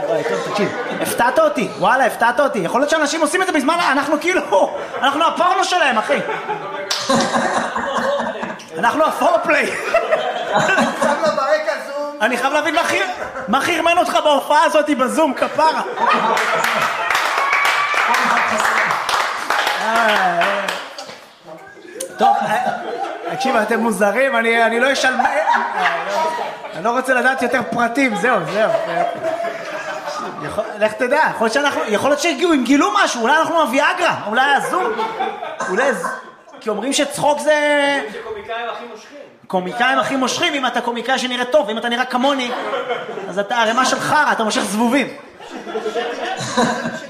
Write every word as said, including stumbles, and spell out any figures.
תקשיב, הפתעת אותי, וואלה, הפתעת אותי. יכול להיות שאנשים עושים את זה בזמן, אנחנו כאילו, אנחנו הפורנו שלהם, אחי. אנחנו הפורפליי. אני חייב להבין מה חירמן אותך בהופעה הזאת בזום, כפרה. טוב, תקשיב, אתם מוזרים, אני לא אשאל... אני לא רוצה לדעת יותר פרטים, זהו, זהו. לך תדע, יכול להיות שהגיעו, אם גילו משהו, אולי אנחנו אביאגרה, אולי הזום, אולי... כי אומרים שצחוק זה... קומיקאים הכי מושכים. קומיקאים הכי מושכים, אם אתה קומיקאי שנראה טוב, אם אתה נראה כמוני, אז אתה הרמה של חרה, אתה מושך זבובים.